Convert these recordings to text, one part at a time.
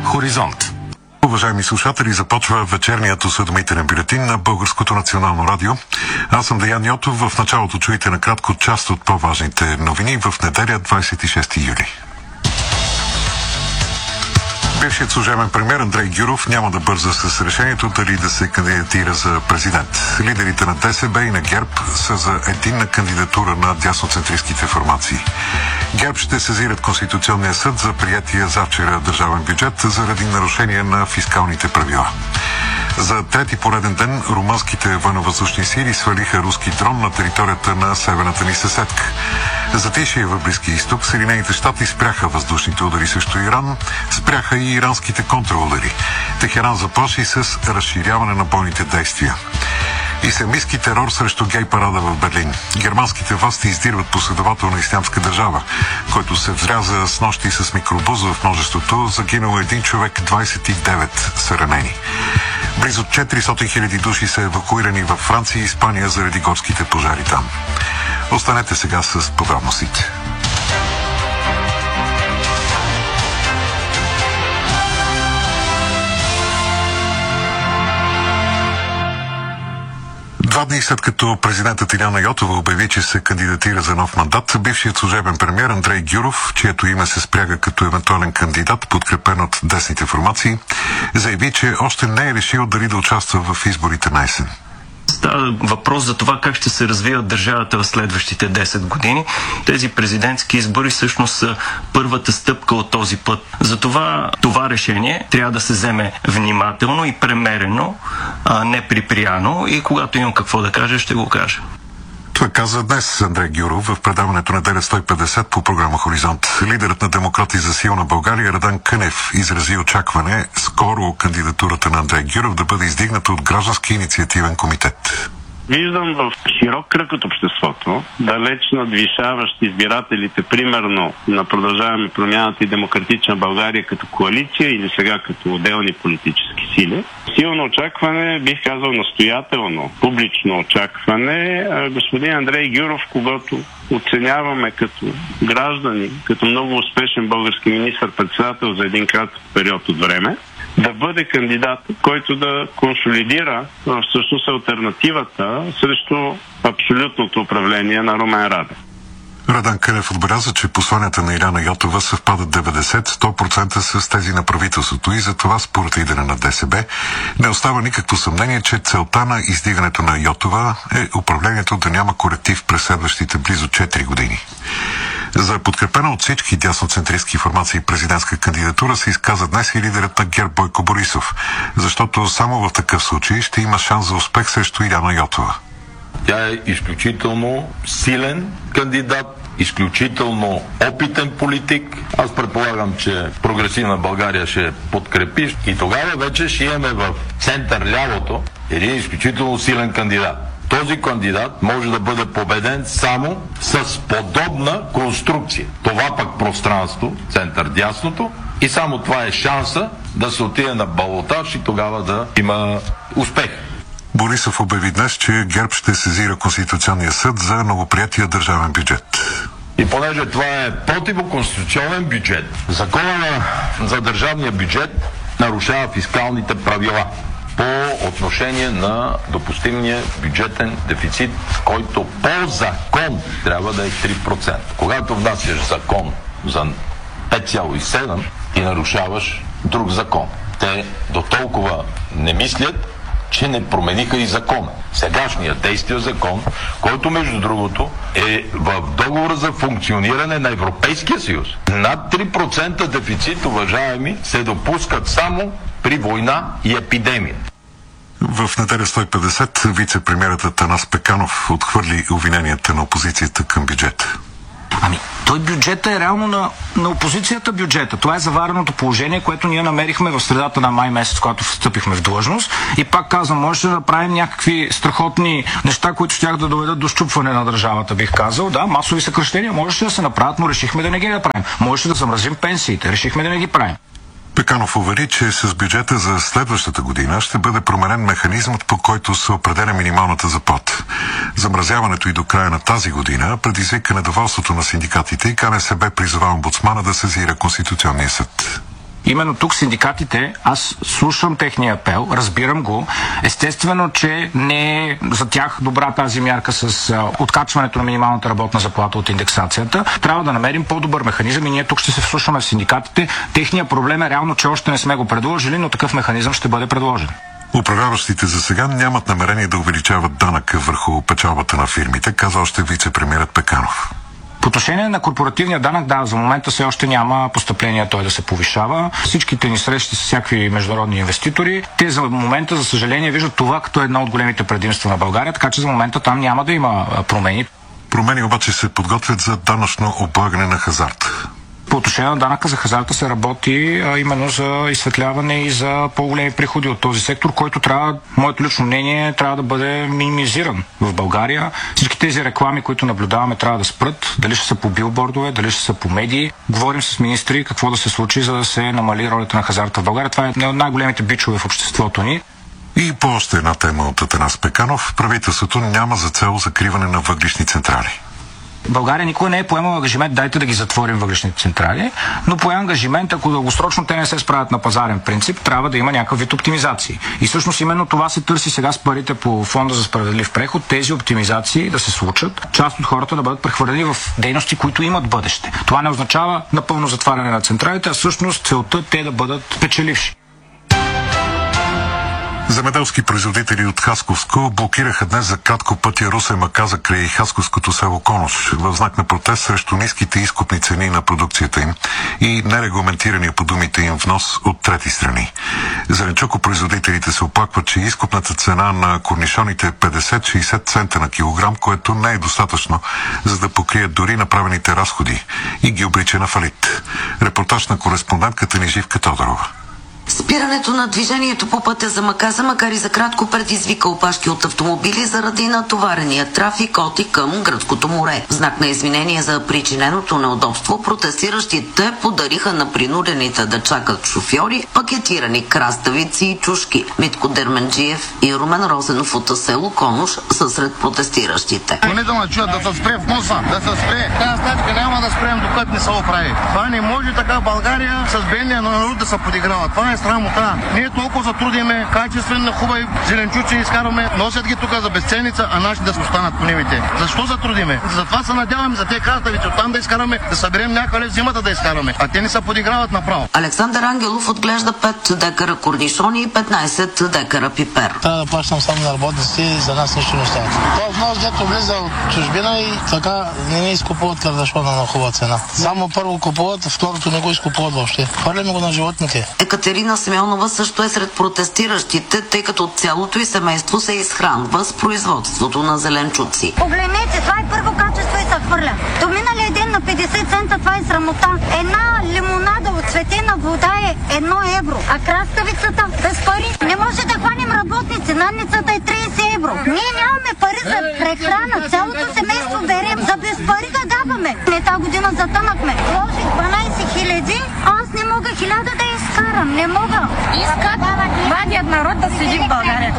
Хоризонт. Уважаеми слушатели, започва вечерният осведомителен бюлетин на Българското национално радио. Аз съм Деян Йотов. В началото чуете накратко част от по-важните новини в неделя, 26 юли. Бившият служебен премиер Андрей Гюров няма да бърза с решението дали да се кандидатира за президент. Лидерите на ДСБ и на ГЕРБ са за единна кандидатура на дясноцентристските формации. ГЕРБ ще сезират Конституционния съд за приятия завчера държавен бюджет заради нарушение на фискалните правила. За трети пореден ден румънските военновъздушни сили свалиха руски дрон на територията на северната ни съседка. Затишие в Близкия изток Съединените щати спряха въздушните удари срещу Иран, спряха и иранските контрудари. Техеран заплаши с разширяване на бойните действия. Ислямистки терор срещу гей парада в Берлин. Германските власти издирват последователна ислямска държава, който се вряза с нощи с микробус в множеството. Загинал един човек, 29 са ранени. Близо 400 000 души са евакуирани във Франция и Испания заради горските пожари там. Останете сега с подробностите. Два дни след като президентът Иляна Йотова обяви, че се кандидатира за нов мандат, бившият служебен премиер Андрей Гюров, чието име се спряга като евентуален кандидат, подкрепен от десните формации, заяви, че още не е решил дали да участва в изборите на есен. Става въпрос за това как ще се развива държавата в следващите 10 години. Тези президентски избори всъщност са първата стъпка от този път. Затова това решение трябва да се вземе внимателно и премерено, а не припряно, и когато имам какво да кажа, ще го кажа. Това каза днес Андрей Гюров в предаването неделя 150 по програма Хоризонт. Лидерът на Демократи за силна България Радан Кънев изрази очакване скоро кандидатурата на Андрей Гюров да бъде издигната от Граждански инициативен комитет. Виждам в широк кръг от обществото, далеч надвишаващ избирателите, примерно на Продължаваме промяната и Демократична България като коалиция или сега като отделни политически сили. Силно очакване, бих казал настоятелно, публично очакване, господин Андрей Гюров, когато оценяваме като граждани, като много успешен български министър-председател за един кратък период от време, да бъде кандидат, който да консолидира всъщност алтернативата срещу абсолютното управление на Румен Радев. Радан Кънев отбеляза, че посланията на Иляна Йотова съвпадат 90-100% с тези на правителството и затова според лидера на ДСБ не остава никакво съмнение, че целта на издигането на Йотова е управлението да няма коректив през следващите близо 4 години. За подкрепена от всички дясноцентристски формации президентска кандидатура се изказа днес и лидерът на ГЕРБ Бойко Борисов, защото само в такъв случай ще има шанс за успех срещу Иляна Йотова. Тя е изключително силен кандидат, изключително опитен политик. Аз предполагам, че Прогресивна България ще подкрепи и тогава вече ще имаме в център лявото един изключително силен кандидат. Този кандидат може да бъде победен само с подобна конструкция. Това пък пространство, център-дясното, и само това е шанса да се отиде на балотаж и тогава да има успех. Борисов обяви днес, че ГЕРБ ще сезира Конституционния съд за новоприятия държавен бюджет. И понеже това е противоконституционен бюджет, закона за държавния бюджет нарушава фискалните правила по отношение на допустимия бюджетен дефицит, който по закон трябва да е 3%. Когато внасяш закон за 5,7, ти нарушаваш друг закон. Те до толкова не мислят, че не промениха и закона. Сегашният действия закон, който между другото е в договора за функциониране на Европейския съюз. Над 3% дефицит, уважаеми, се допускат само при война и епидемия. В неделя 150 вице-премиерът Атанас Пеканов отхвърли обвиненията на опозицията към бюджета. Той бюджета е реално на опозицията бюджета. Това е завареното положение, което ние намерихме в средата на май месец, когато встъпихме в длъжност. И пак казвам, можеше да направим някакви страхотни неща, които щях да доведат до счупване на държавата, бих казал. Да, масови съкращения можеше да се направят, но решихме да не ги направим. Можеше да замразим пенсиите, решихме да не ги правим. Пеканов увери, че с бюджета за следващата година ще бъде променен механизмът, по който се определя минималната заплата. Замразяването и до края на тази година предизвика недоволството на синдикатите и КНСБ призова омбудсмана да сезира Конституционния съд. Именно тук синдикатите, аз слушам техния апел, разбирам го. Естествено, че не е за тях добра тази мярка с откачването на минималната работна заплата от индексацията. Трябва да намерим по-добър механизъм и ние тук ще се вслушаме в синдикатите. Техният проблем е реално, че още не сме го предложили, но такъв механизъм ще бъде предложен. Управляващите за сега нямат намерение да увеличават данъка върху печалбата на фирмите, каза още вице-премиерът Пеканов. По отношение на корпоративния данък, да, за момента все още няма постъпление той да се повишава. Всичките ни срещи с всякакви международни инвеститори, те за момента, за съжаление, виждат това като едно от големите предимства на България, така че за момента там няма да има промени. Промени обаче се подготвят за данъчно облагане на хазарт. По отношение на данъка за хазарта се работи именно за изсветляване и за по-големи приходи от този сектор, който трябва, моето лично мнение, трябва да бъде минимизиран в България. Всички тези реклами, които наблюдаваме, трябва да спрат. Дали ще са по билбордове, дали ще са по медии. Говорим с министри какво да се случи, за да се намали ролята на хазарта в България. Това е една от най-големите бичове в обществото ни. И по още една тема от Атанас Пеканов. Правителството няма за цел закриване на въглищни централи. България никога не е поемала ангажимент, дайте да ги затворим въглищните централи, но по ангажимент, ако дългосрочно те не се справят на пазарен принцип, трябва да има някакъв вид оптимизации. И всъщност именно това се търси сега с парите по Фонда за справедлив преход, тези оптимизации да се случат, част от хората да бъдат прехвърлени в дейности, които имат бъдеще. Това не означава напълно затваряне на централите, а всъщност целта те да бъдат печеливши. Земеделски производители от Хасковско блокираха днес за кратко пътя Русе-Маказа край Хасковското село Конуш в знак на протест срещу ниските изкупни цени на продукцията им и нерегламентирания по думите им внос от трети страни. Зеленчукопроизводителите се оплакват, че изкупната цена на корнишоните е 50-60 цента на килограм, което не е достатъчно, за да покрият дори направените разходи и ги обрича на фалит. Репортаж на кореспондентката ни Живка Тодорова. Спирането на движението по пътя за Маказа, макар и за кратко, предизвика опашки от автомобили заради натоварения трафик от и към гръцкото море. В знак на извинение за причиненото неудобство, протестиращите подариха на принудените да чакат шофьори пакетирани краставици и чушки. Митко Дерменджиев и Румен Розенов от село Конуш са сред протестиращите. Понеделно чуят да се спре в моста, да се спре. Тази стачка няма да спрем, докато не се оправи. Това не може така в България с бедния народ да се подиграва. Това е срамота. Ние толкова затрудиме, качествени, хубави зеленчуци изкарваме, носят ги тук за безценица, а наши да се останат по нивите. Защо затрудиме? Затова се надяваме за тези краставици оттам да изкараме, да съберем някъде зимата да изкараме, а те не се подиграват направо. Александър Ангелов отглежда 5 декара корнишони и 15 декара пипер. Трябва да плащам само на работници, за нас нищо не става. Това внос дето влиза от чужбина и така не изкупуват кардашона на хубава цена. Само първо купуват, второто не го изкупуват въобще. Хвърляме го на животните. Екатерина Смелнова също е сред протестиращите, тъй като цялото и семейство се изхранва с производството на зеленчуци. Погледнете, това е първо качество и се хвърля. До миналия ден на 50 цента, това е срамота. Една лимонада от цветена вода е 1 евро, а краставицата без пари. Не може да хванем работници, надницата е 30 евро. Ние нямаме пари за прехрана, цялото семейство берем, за без пари да даваме. Не тази година затънахме. Вложих 12 хиляди, аз не мога 1000 да изкарам, не мога. Искат младият народ да седи в България.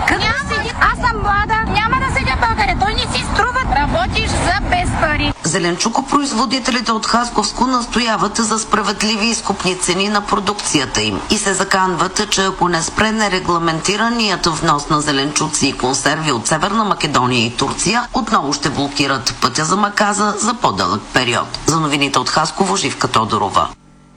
Аз съм млада, няма да седя в България. Той не си струва. Работиш за без пари. Зеленчукопроизводителите от Хасковско настояват за справедливи изкупни цени на продукцията им и се заканват, че ако не спре нерегламентираният внос на зеленчуци и консерви от Северна Македония и Турция, отново ще блокират пътя за Маказа за по-дълъг период. За новините от Хасково, Живка Тодорова.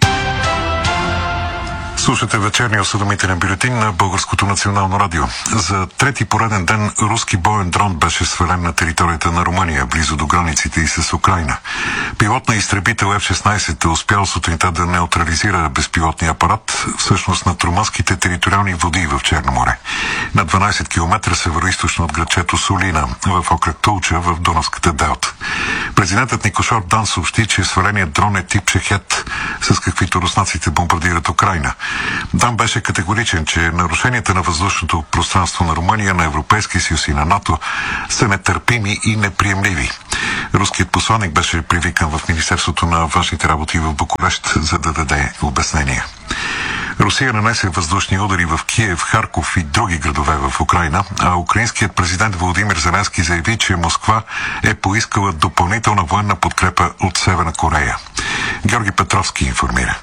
Слушате вечерния осведомителен бюлетин на Българското национално радио. За трети пореден ден руски боен дрон беше свален на територията на Румъния, близо до границите и с Украйна. Пилот на изтребител F-16 е успял сутринта да неутрализира безпилотния апарат, всъщност над румънските териториални води в Черно море. На 12 км североизточно от градчето Сулина, в окръг Тулча, в Дунавската делта. Президентът Никошор Дан съобщи, че сваленият дрон е тип Шахет, с каквито руснаците бомбардират Украйна. Дан беше категоричен, че нарушенията на въздушното пространство на Румъния, на Европейския съюз и на НАТО са нетърпими и неприемливи. Руският посланник беше привикан в Министерството на външните работи в Букурещ, за да даде обяснение. Русия нанесе въздушни удари в Киев, Харков и други градове в Украйна, а украинският президент Володимир Зеленски заяви, че Москва е поискала допълнителна военна подкрепа от Северна Корея. Георги Петровски информира.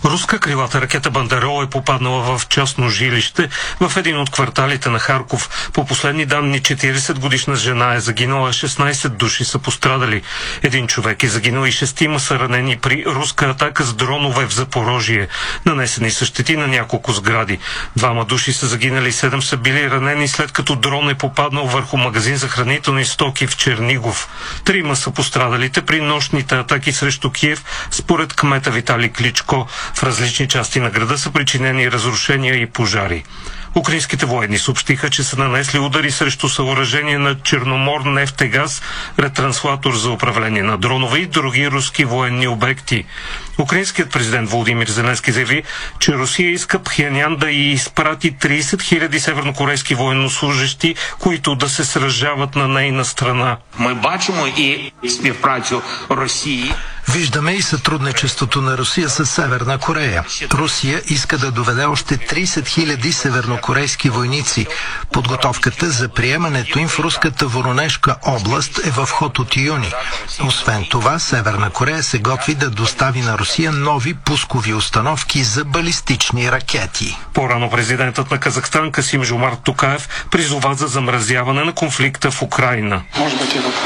Руска крилата ракета Бандерол е попаднала в частно жилище в един от кварталите на Харков. По последни данни 40-годишна жена е загинала, 16 души са пострадали. Един човек е загинал и 6 са ранени при руска атака с дронове в Запорожие. Нанесени са щети на няколко сгради. 2 души са загинали, 7 са били ранени след като дрон е попаднал върху магазин за хранителни стоки в Чернигов. 3 са пострадалите при нощните атаки срещу Киев, според кмета Виталий Кличко. В различни части на града са причинени разрушения и пожари. Украинските военни съобщиха, че са нанесли удари срещу съоръжение на Черномор нефтегаз, ретранслатор за управление на дронове и други руски военни обекти. Украинският президент Володимир Зеленски заяви, че Русия иска Пхенян да й изпрати 30 000 севернокорейски военнослужащи, които да се сражават на нейна страна. Ми бачимо и співпрацю Росії. Виждаме и сътрудничеството на Русия с Северна Корея. Русия иска да доведе още 30 000 севернокорейски войници. Подготовката за приемането им в руската Воронежка област е в ход от юни. Освен това, Северна Корея се готви да достави на Русия нови пускови установки за балистични ракети. По-рано президентът на Казахстан Касим Жомарт Токаев призова за замразяване на конфликта в Украйна. Може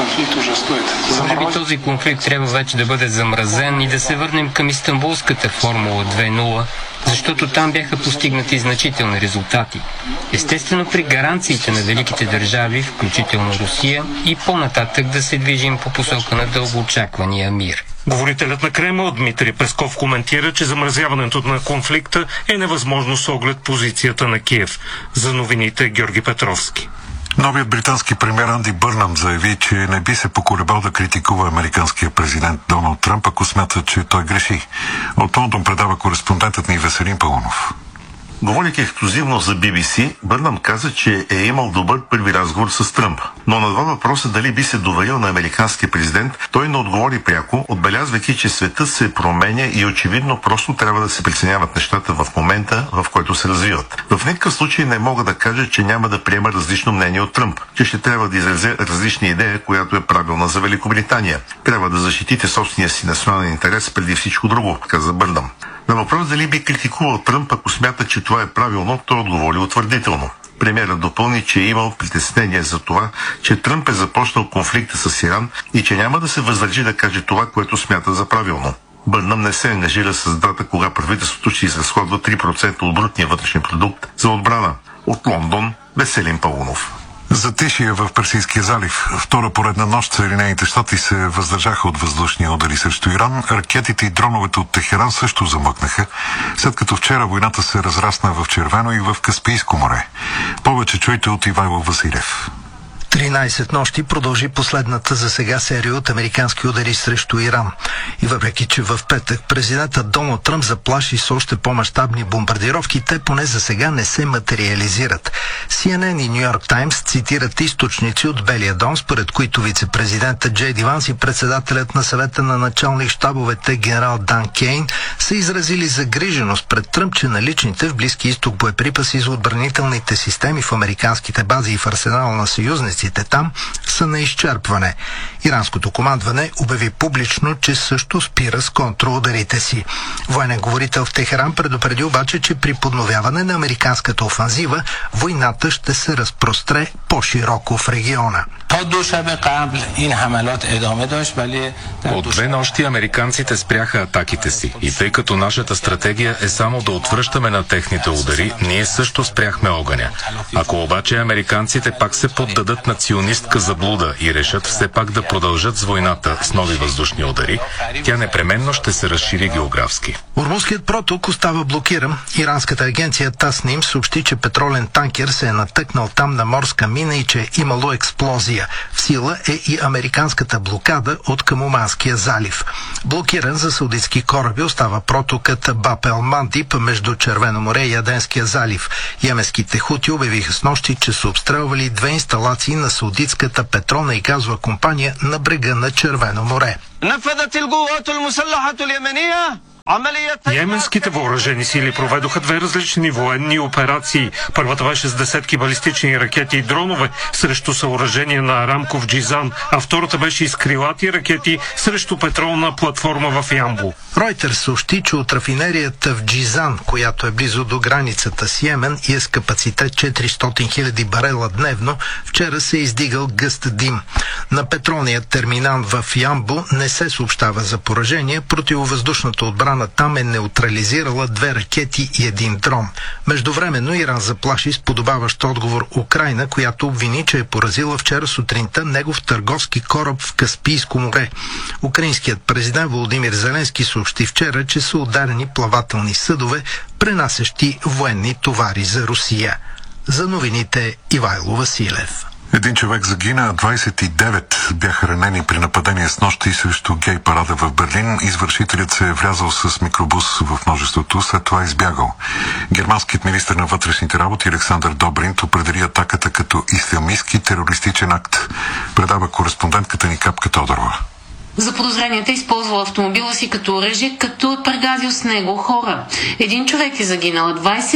би този конфликт трябва вече да бъде замразен и да се върнем към Истанбулската формула 2.0, защото там бяха постигнати значителни резултати. Естествено при гаранциите на великите държави, включително Русия, и по-нататък да се движим по посока на дългоочаквания мир. Говорителят на Кремъл Дмитрий Песков коментира, че замразяването на конфликта е невъзможно с оглед позицията на Киев. За новините Георги Петровски. Новият британски премиер Анди Бърнам заяви, че не би се поколебал да критикува американския президент Доналд Тръмп, ако смята, че той греши. От Лондон предава кореспондентът ни Веселин Паунов. Говорейки ексклюзивно за BBC, Бърнам каза, че е имал добър първи разговор с Тръмп. Но на 2 въпроса дали би се доверил на американския президент, той не отговори пряко, отбелязвайки, че светът се променя и очевидно просто трябва да се преценяват нещата в момента, в който се развиват. В никакъв случай не мога да кажа, че няма да приема различно мнение от Тръмп, че ще трябва да изрази различни идеи, която е правилна за Великобритания. Трябва да защитите собствения си национален интерес преди всичко друго, каза Бърнам. На въпрос дали би критикувал Тръмп, ако смята, че това е правилно, той отговори утвърдително. Премиерът допълни, че е имал притеснение за това, че Тръмп е започнал конфликта с Иран и че няма да се въздържи да каже това, което смята за правилно. Бърнам не се ангажира с дата, кога правителството ще изразходва 3% от брутния вътрешен продукт за отбрана. От Лондон, Веселин Паунов. Затишие в Персийския залив. Втора поредна нощ Съединените щати се въздържаха от въздушни удари срещу Иран. Ракетите и дроновете от Техеран също замъкнаха, след като вчера войната се разрасна в Червено и в Каспийско море. Повече чуйте от Ивайло Василев. 13 нощи продължи последната за сега серия от американски удари срещу Иран. И въпреки, че в петък президентът Доналд Тръмп заплаши с още по-мащабни бомбардировки, те поне за сега не се материализират. CNN и Ню Йорк Таймс цитират източници от Белия дом, според които вице-президентът Джей Ди Ванс и председателят на съвета на началник щабовете генерал Дан Кейн са изразили загриженост пред Тръмп, че наличните в Близки изток боеприпаси за отбранителните системи в американските бази и в арсенала на съюзниците там са на изчерпване. Иранското командване обяви публично, че също спира с контрударите си. Военен говорител в Техеран предупреди обаче, че при подновяване на американската офанзива войната ще се разпростре по-широко в региона. От 2 нощи американците спряха атаките си и тъй като нашата стратегия е само да отвръщаме на техните удари, ние също спряхме огъня. Ако обаче американците пак се поддадат на ционистка заблуда и решат все пак да продължат с войната с нови въздушни удари, тя непременно ще се разшири географски. Ормузският проток остава блокиран. Иранската агенция Тасним съобщи, че петролен танкер се е натъкнал там на морска мина и че е имало експлозия. В сила е и американската блокада от към Оманския залив. Блокиран за саудитски кораби остава протокът Баб ел Мандиб между Червено море и Аденския залив. Йеменските хути обявиха с нощи, че са обстрелвали 2 инсталации на саудитската петролна и газова компания на брега на Червено море. Йеменските въоръжени сили проведоха две различни военни операции. Първата беше с десетки балистични ракети и дронове срещу съоръжения на Арамко в Джизан, а втората беше и с крилати ракети срещу петролна платформа в Ямбу. Ройтерс съобщи, че от рафинерията в Джизан, която е близо до границата с Йемен и е с капацитет 400 000 барела дневно, вчера се е издигал гъст дим. На петролния терминал в Ямбу не се съобщава за поражение. Противовъздушната отбрана там е неутрализирала 2 ракети и 1 дрон. Междувременно Иран заплаши с подобаващ отговор Украйна, която обвини, че е поразила вчера сутринта негов търговски кораб в Каспийско море. Украинският президент Володимир Зеленски съобщи вчера, че са ударени плавателни съдове, пренасящи военни товари за Русия. За новините Ивайло Василев. Един човек загина, 29 бяха ранени при нападение с нощи срещу гей парада в Берлин. Извършителят се е влязал с микробус в множеството, след това избягал. Германският министър на вътрешните работи Александър Добринт определи атаката като ислямистки терористичен акт. Предава кореспондентката ни Капка Тодорова. Заподозреният е използвал автомобила си като оръжие, като е прегазил с него хора. Един човек е загинал,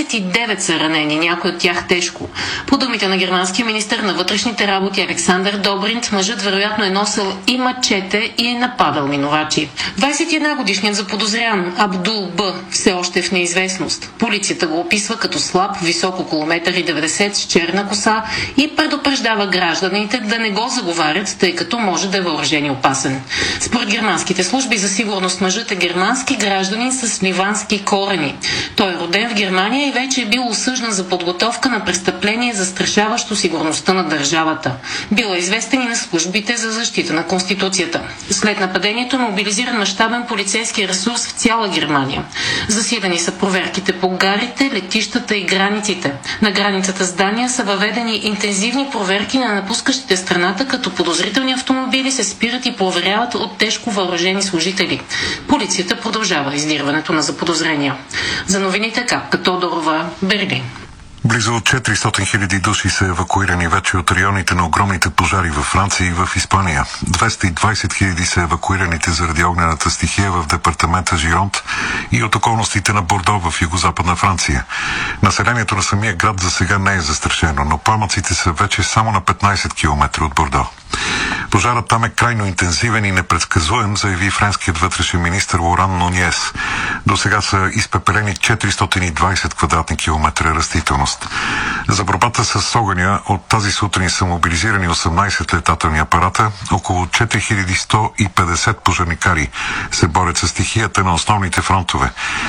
29 са ранени, някой от тях тежко. По думите на германския министър на вътрешните работи Александър Добринт, мъжът вероятно е носил и мачете и е нападал минувачи. 21-годишният заподозрян Абдул Б. все още е в неизвестност. Полицията го описва като слаб, висок около 1,90 м, с черна коса и предупреждава гражданите да не го заговарят, тъй като може да е въоръжен и опасен. Според германските служби за сигурност мъжът е германски гражданин с ливански корени. Той е роден в Германия и вече е бил осъждан за подготовка на престъпление, застрашаващо сигурността на държавата. Бил е известен и на службите за защита на Конституцията. След нападението е мобилизиран мащабен полицейски ресурс в цяла Германия. Засилени са проверките по гарите, летищата и границите. На границата с Дания са въведени интензивни проверки на напускащите страната, като подозрителни автомобили се спират и проверяват от тежко въоръжени служители. Полицията продължава издирването на заподозрения. За новините Капка Тодорова, Берлин. Близо 400 000 души са евакуирани вече от районите на огромните пожари във Франция и в Испания. 220 000 са евакуираните заради огнената стихия в департамента Жиронт и от околностите на Бордо в югозападна Франция. Населението на самия град за сега не е застрашено, но пламъците са вече само на 15 км от Бордо. Пожарът там е крайно интензивен и непредсказуем, заяви френският вътрешен министър Лоран Нуниес. До сега са изпепелени 420 квадратни километра растителност. За борбата с огъня от тази сутрин са мобилизирани 18 летателни апарата, около 4150 пожарникари се борят с стихията на основните фронтове.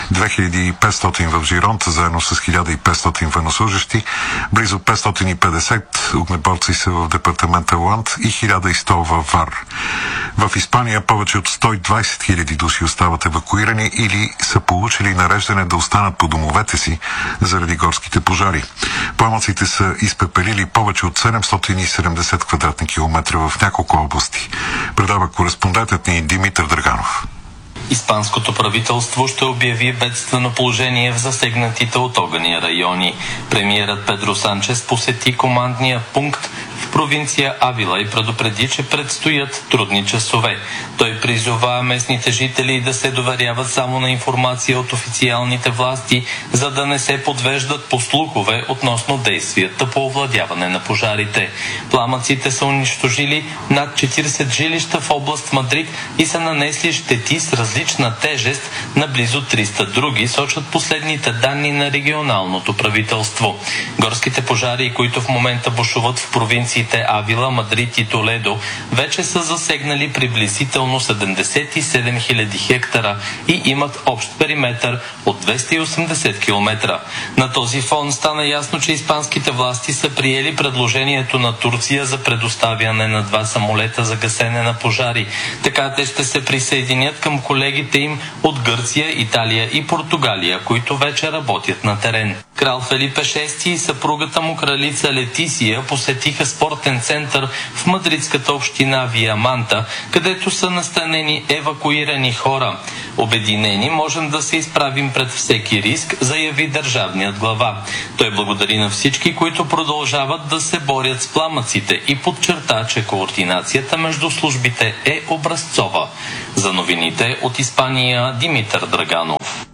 2500 в Жиронт, заедно с 1500 военнослужещи, близо 550 огнеборци са в департамента Ланд и 1100 във Вар. В Испания повече от 120 000 души остават евакуирани или са получили нареждане да останат по домовете си заради горските пожари. Пламъците са изпепелили повече от 770 квадратни километра в няколко области. Предава кореспондентът ни Димитър Драганов. Испанското правителство ще обяви бедствено положение в засегнатите от огъня райони. Премиерът Педро Санчес посети командния пункт в провинция Авила и предупреди, че предстоят трудни часове. Той призова местните жители да се доверяват само на информация от официалните власти, за да не се подвеждат по слухове относно действията по овладяване на пожарите. Пламъците са унищожили над 40 жилища в област Мадрид и са нанесли щети с различна тежест на близо 300 други, сочат последните данни на регионалното правителство. Горските пожари, които в момента бушуват в провинциите Авила, Мадрид и Толедо, вече са засегнали приблизително 77 000 хектара и имат общ периметър от 280 км. На този фон стана ясно, че испанските власти са приели предложението на Турция за предоставяне на 2 самолета за гасене на пожари. Така те ще се присъединят към колегите им от Гърция, Италия и Португалия, които вече работят на терен. Крал Фелипе VI и съпругата му кралица Летисия посетиха спортен център в мадридската община Виаманта, където са настанени евакуирани хора. Обединени можем да се изправим пред всеки риск, заяви държавният глава. Той благодари на всички, които продължават да се борят с пламъците и подчерта, че координацията между службите е образцова. За новините от Испания Димитър Драганов.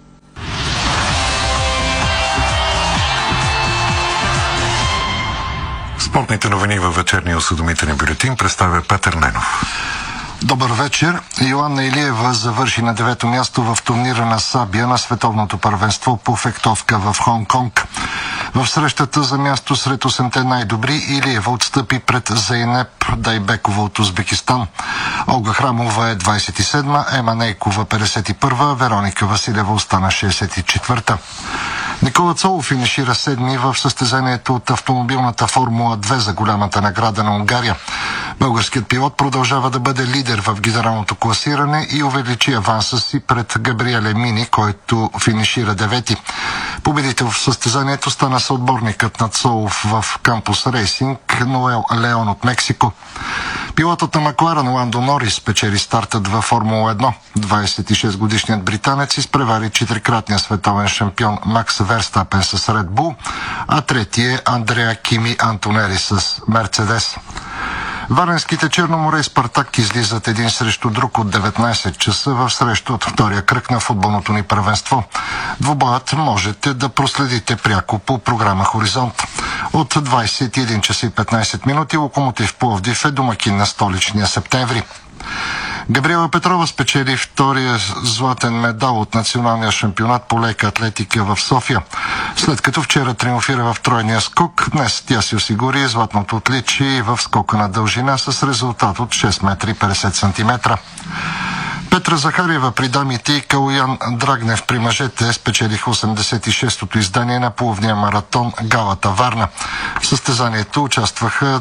Спортните новини във вечерния осведомителен бюлетин представя Петър Ненов. Добър вечер. Йоанна Илиева завърши на 9-то място в турнира на Сабия на световното първенство по фехтовка в Хонг-Конг. В срещата за място сред 8-те най-добри Илиева отстъпи пред Зейнеп Дайбекова от Узбекистан. Олга Храмова е 27-ма, Ема Нейкова 51-ма, Вероника Василева остана 64-та. Никола Цолов финишира 7-ми в състезанието от автомобилната Формула 2 за голямата награда на Унгария. Българският пилот продължава да бъде лидер в генералното класиране и увеличи аванса си пред Габриеле Мини, който финишира 9-ти. Победител в състезанието стана съотборникът на Цолов в Кампус Рейсинг Ноел Леон от Мексико. Пилотът на Макларен Ландо Норис печели стартът във Формула 1. 26-годишният британец изпревари 4-кратния световен шампион Макс Верстапен с Red Bull, а трети е Андреа Кими Антонери с Мерцедес. Варненските Черноморе и Спартак излизат един срещу друг от 19 часа в срещу от втория кръг на футболното ни първенство. Двубоят можете да проследите пряко по програма Хоризонт. От 21 часа и 15 минути Локомотив Пловдив е домакин на столичния Септември. Габриела Петрова спечели втория златен медал от националния шампионат по лека атлетика в София. След като вчера триумфира в тройния скок, днес тя си осигури златното отличие в скока на дължина с резултат от 6 метра и 50 сантиметра. Петра Захариева при дамите и Калуян Драгнев при мъжете спечелиха 86-тото издание на плувния маратон Галата Варна. В състезанието участваха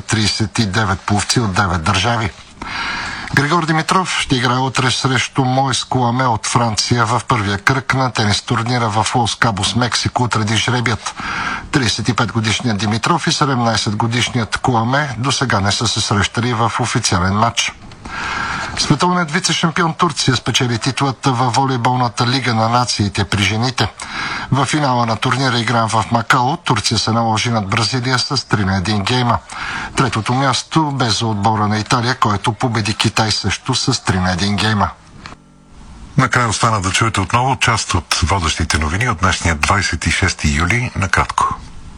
239 пловци от 9 държави. Григор Димитров ще играе утре срещу Мойс Куаме от Франция в първия кръг на тенис турнира в Лос Кабос, Мексико, отреди жребият. 35-годишният Димитров и 17-годишният Куаме досега не са се срещали в официален матч. Световният вице-шампион Турция спечели титлата във волейболната лига на нациите при жените. В финала на турнира, игран в Макао, Турция се наложи над Бразилия с 3-1 гейма. Третото място бе за отбора на Италия, който победи Китай също с 3-1 гейма. Накрая остана да чуете отново част от водещите новини от днешния 26 юли накратко.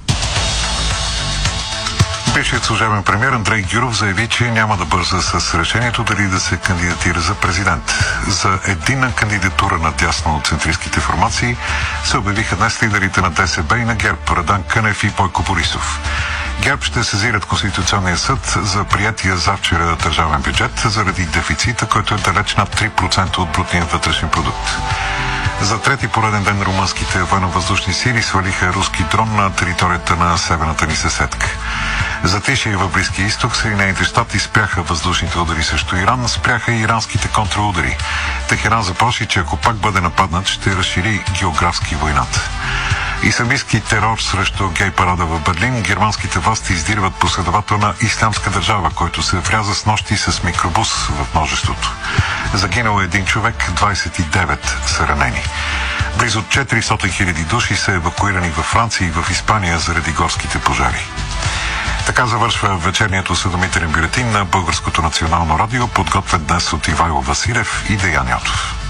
Бившият служебен премиер Андрей Гюров заяви, че няма да бърза с решението дали да се кандидатира за президент. За единна кандидатура на дясно-центристските формации се обявиха днес лидерите на ДСБ и на ГЕРБ Радан Кънев и Бойко Борисов. ГЕРБ ще сезират Конституционния съд за приятия завчера държавен бюджет заради дефицита, който е далеч над 3% от брутния вътрешен продукт. За трети пореден ден румънските военновъздушни сили свалиха руски дрон на територията на северната ни съседка. Затишие в Близкия изток, Съединените щати спряха въздушните удари срещу Иран, спряха и иранските контраудари. Техеран заплаши, че ако пак бъде нападнат, ще разшири географски войната. Исламистки терор срещу гей парада в Берлин, германските власти издирват последовател на Ислямска държава, който се вряза с нощи с микробус в множеството. Загинал е един човек, 29 са ранени. Близо 400 000 души са евакуирани във Франция и в Испания заради горските пожари. Така завършва вечерният осведомителен бюлетин на Българското национално радио, подготвен днес от Ивайло Василев и Деян Ятов.